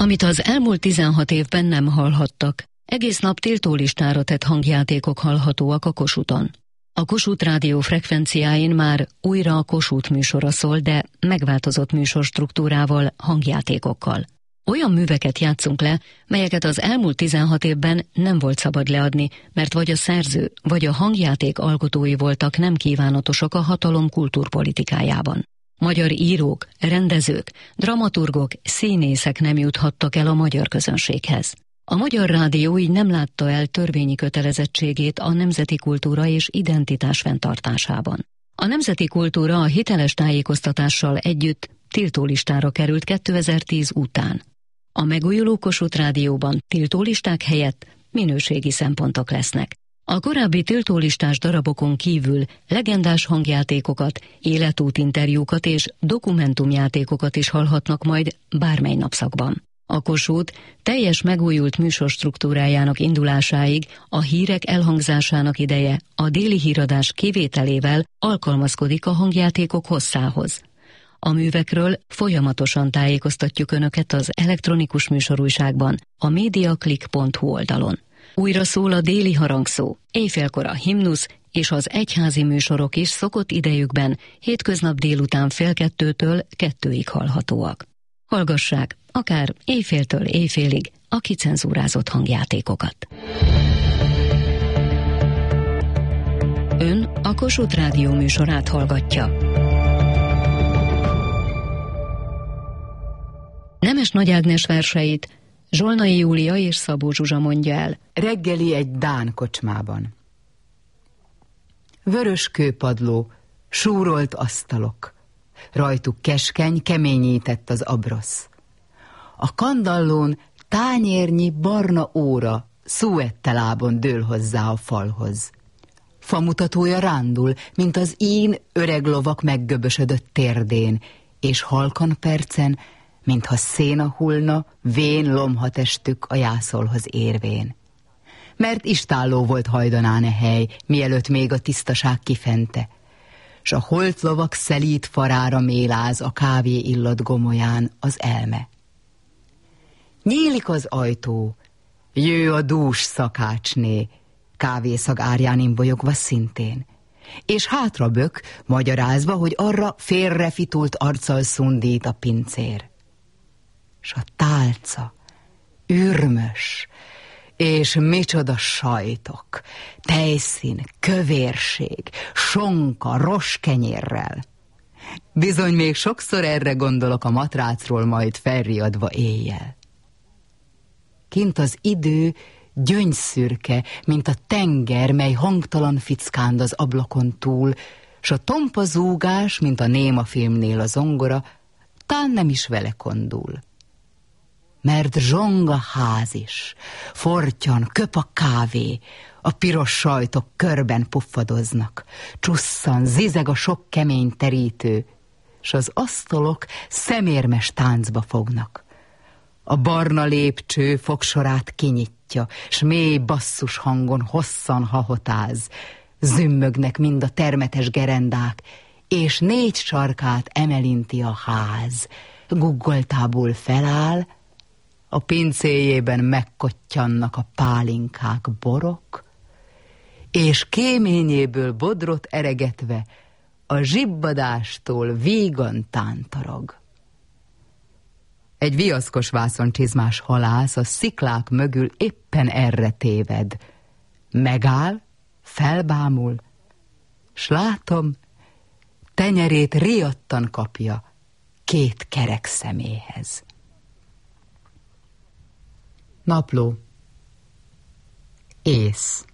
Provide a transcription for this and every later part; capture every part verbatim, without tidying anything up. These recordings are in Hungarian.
Amit az elmúlt tizenhat évben nem hallhattak, egész nap tiltólistára tett hangjátékok hallhatóak a Kossuthon. A Kossuth Rádió frekvenciáin már újra a Kossuth műsora szól, de megváltozott műsorstruktúrával, hangjátékokkal. Olyan műveket játszunk le, melyeket az elmúlt tizenhat évben nem volt szabad leadni, mert vagy a szerző, vagy a hangjáték alkotói voltak nem kívánatosak a hatalom kultúrpolitikájában. Magyar írók, rendezők, dramaturgok, színészek nem juthattak el a magyar közönséghez. A Magyar Rádió így nem látta el törvényi kötelezettségét a nemzeti kultúra és identitás fenntartásában. A nemzeti kultúra a hiteles tájékoztatással együtt tiltólistára került kétezer-tíz után. A megújuló Kossuth Rádióban tiltólisták helyett minőségi szempontok lesznek. A korábbi tiltólistás darabokon kívül legendás hangjátékokat, életútinterjúkat és dokumentumjátékokat is hallhatnak majd bármely napszakban. A Kossuth teljes megújult műsorstruktúrájának indulásáig a hírek elhangzásának ideje a déli híradás kivételével alkalmazkodik a hangjátékok hosszához. A művekről folyamatosan tájékoztatjuk Önöket az elektronikus műsorújságban, a mediaclick pont hu oldalon. Újra szól a déli harangszó, éjfélkor a himnusz és az egyházi műsorok is szokott idejükben hétköznap délután fél kettőtől kettőig hallhatóak. Hallgassák, akár éjféltől éjfélig a kicenzúrázott hangjátékokat. Ön a Kossuth Rádió műsorát hallgatja. Nemes Nagy Ágnes verseit Zsolnai Júlia és Szabó Zsuzsa mondja el. Reggeli egy dán kocsmában. Vörös kőpadló, súrolt asztalok, rajtuk keskeny, keményített az abrosz. A kandallón tányérnyi barna óra szúettelábon dől hozzá a falhoz. Famutatója rándul, mint az ín öreg lovak meggöbösödött térdén, és halkan percen, mintha széna hullna, vén lomhatestük a jászolhoz érvén. Mert istálló volt hajdanán e hely, mielőtt még a tisztaság kifente, s a holt lovak szelíd farára méláz a kávé illat gomolyán az elme. Nyílik az ajtó, jő a dús szakácsné, kávészag árján imbolyogva szintén, és hátra bök, magyarázva, hogy arra félrefitult arccal szundít a pincér. S a tálca ürmös, és micsoda sajtok, tejszín, kövérség, sonka, roskenyérrel. Bizony még sokszor erre gondolok a matrácról majd felriadva éjjel. Kint az idő gyöngyszürke, mint a tenger, mely hangtalan fickánd az ablakon túl, s a tompa zúgás, mint a néma filmnél a zongora, tán nem is vele kondul. Mert zsong a ház is, fortyan, köp a kávé, a piros sajtok körben puffadoznak, csusszan, zizeg a sok kemény terítő, s az asztalok szemérmes táncba fognak. A barna lépcső fogsorát kinyitja, s mély basszus hangon hosszan hahotáz, zümmögnek mind a termetes gerendák, és négy sarkát emelinti a ház, guggoltából feláll, a pincéjében megkottyannak a pálinkák borok, és kéményéből bodrot eregetve a zsibbadástól vígan tántorog. Egy viaszkos vászoncsizmás halász a sziklák mögül éppen erre téved. Megáll, felbámul, s látom, tenyerét riadtan kapja két kerek szeméhez. Napló. Ész.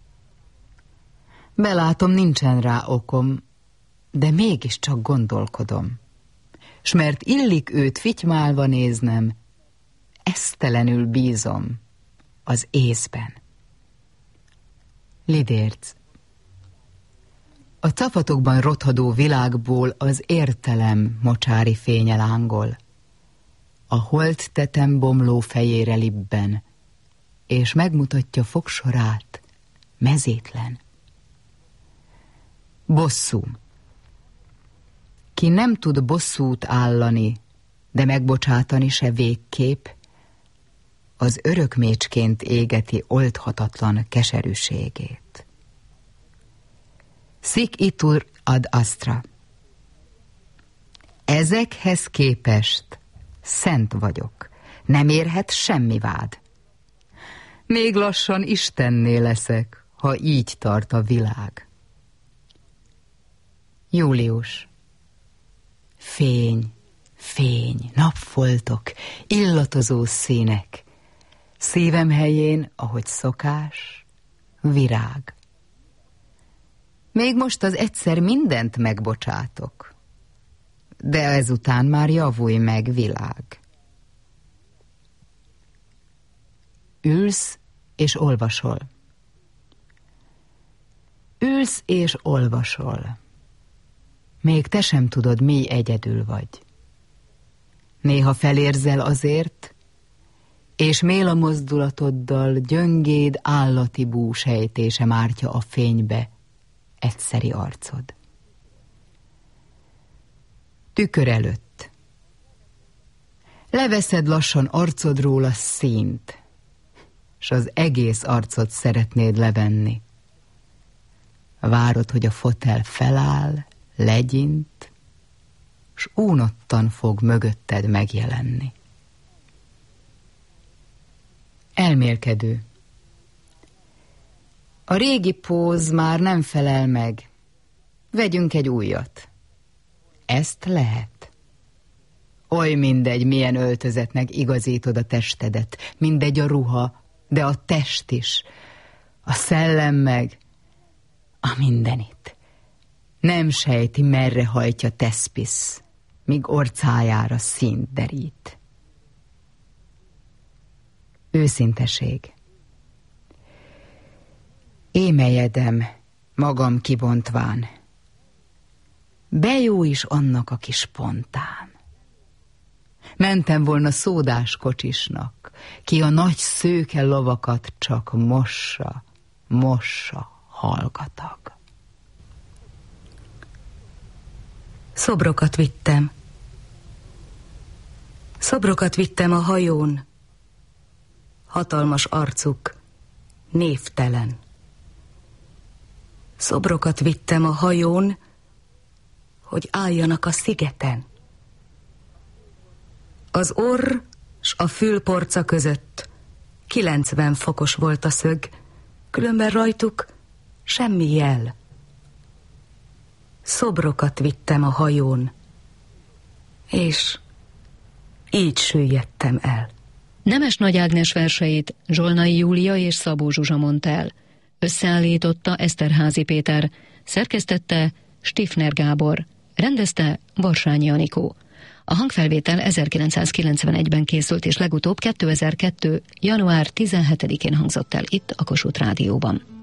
Belátom, nincsen rá okom, de mégiscsak gondolkodom. S mert illik őt fitymálva néznem, esztelenül bízom az észben. Lidérc. A cafatokban rothadó világból az értelem mocsári fénye lángol. A holt tetem bomló fejére libben, és megmutatja fogsorát, mezétlen. Bosszú. Ki nem tud bosszút állani, de megbocsátani se végképp, az örökmécsként égeti oldhatatlan keserűségét. Sic itur ad astra. Ezekhez képest szent vagyok, nem érhet semmi vád. Még lassan Istenné leszek, ha így tart a világ. Július. Fény, fény, napfoltok, illatozó színek. Szívem helyén, ahogy szokás, virág. Még most az egyszer mindent megbocsátok, de ezután már javulj meg, világ. Ülsz és olvasol. Ülsz és olvasol. Még te sem tudod, mi egyedül vagy. Néha felérzel azért, és méla mozdulatoddal gyöngéd állati búsejtése mártja a fénybe egyszeri arcod. Tükör előtt. Leveszed lassan arcodról a színt, s az egész arcot szeretnéd levenni. Várod, hogy a fotel feláll, legyint, s únottan fog mögötted megjelenni. Elmélkedő. A régi póz már nem felel meg. Vegyünk egy újat. Ezt lehet. Oly mindegy, milyen öltözetnek igazítod a testedet. Mindegy a ruha, de a test is. A szellem meg a mindenit. Nem sejti, merre hajtja Teszpisz, míg orcájára színt derít. Őszinteség. Émeljedem, magam kibontván. Bejó is annak, aki spontán. Mentem volna szódás kocsisnak, ki a nagy szőke lovakat csak mossa, mossa, hallgatag. Szobrokat vittem. Szobrokat vittem a hajón. Hatalmas arcuk, névtelen. Szobrokat vittem a hajón, hogy álljanak a szigeten. Az orr s a fülporca között kilencven fokos volt a szög, különben rajtuk semmi jel. Szobrokat vittem a hajón, és így süllyedtem el. Nemes Nagy Ágnes verseit Zsolnai Júlia és Szabó Zsuzsa mondta el. Összeállította Eszterházy Péter, szerkesztette Stifner Gábor, rendezte Barsányi Anikó. A hangfelvétel ezerkilencszázkilencvenegyben készült, és legutóbb kétezer-kettő. január tizenhetedikén hangzott el itt a Kossuth Rádióban.